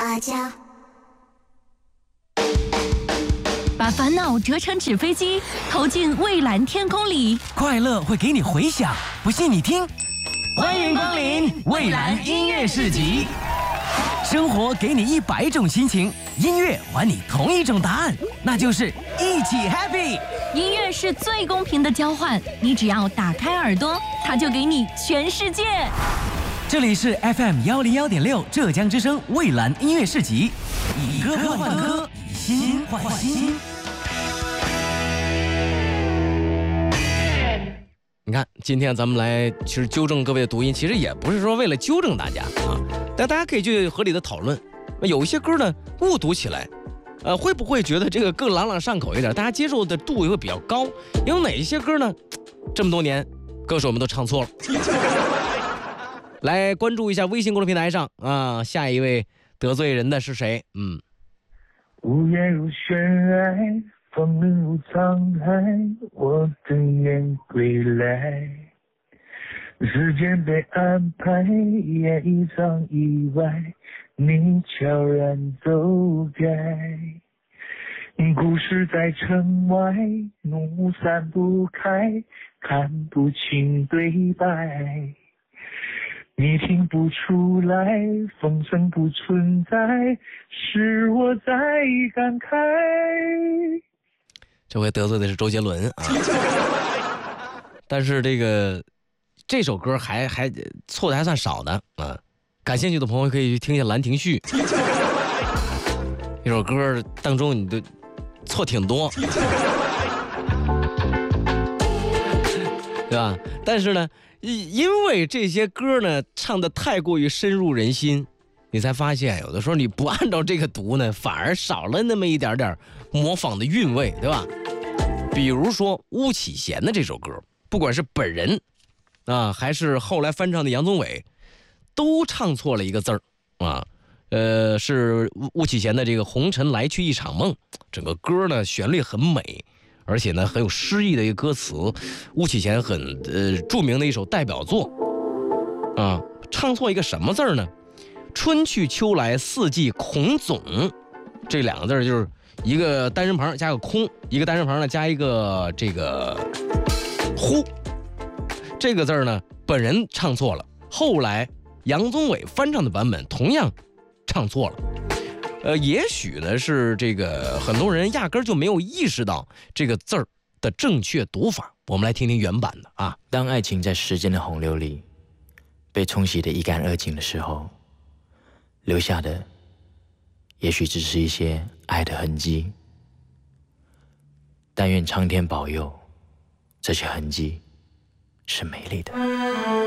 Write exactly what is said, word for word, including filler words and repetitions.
芭蕉。 把烦恼折成纸飞机，投进蔚蓝天空里， 快乐会给你回响。不信你听，欢迎光临蔚蓝音乐市集。生活给你一百种心情，音乐还你同一种答案，那就是一起 happy。 音乐是最公平的交换，你只要打开耳朵，它就给你全世界。 这里是 F M 幺零幺点六浙江之声蔚蓝音乐市集，以歌换歌，以心换心。 你看，今天咱们来其实纠正各位的读音，其实也不是说为了纠正大家啊，但大家可以去合理的讨论。有一些歌呢误读起来，呃，会不会觉得这个更朗朗上口一点？大家接受的度也会比较高。有哪一些歌呢？这么多年，歌手们都唱错了。来关注一下微信公众平台上啊，下一位得罪人的是谁？嗯， 无言如轩来，风铃如沧海，我等雁归来。时间被安排，演一场意外，你悄然走开。故事在城外，怒散不开，看不清对白。你听不出来，风声不存在，是我在感慨。 这回得罪的是周杰伦啊，但是这个这首歌还还错的还算少的啊。感兴趣的朋友可以去听一下《兰亭序》，一首歌当中你都错挺多，对吧？但是呢，因为这些歌呢唱得太过于深入人心，你才发现有的时候你不按照这个读呢，反而少了那么一点点模仿的韵味，对吧？比如说巫启贤的这首歌，不管是本人啊，还是后来翻唱的杨宗纬，都唱错了一个字儿啊。呃，是巫启贤的这个《红尘来去一场梦》，整个歌呢旋律很美，而且呢很有诗意的一个歌词，巫启贤很呃著名的一首代表作啊。唱错一个什么字呢？春去秋来四季孔总，这两个字就是一个单人旁加个空，一个单人旁呢加一个这个呼，这个字呢本人唱错了，后来杨宗纬翻唱的版本同样唱错了。呃，也许呢是这个很多人压根儿就没有意识到这个字儿的正确读法。我们来听听原版的啊。 当爱情在时间的洪流里被冲洗得一干二净的时候，留下的也许只是一些爱的痕迹。但愿苍天保佑，这些痕迹是美丽的。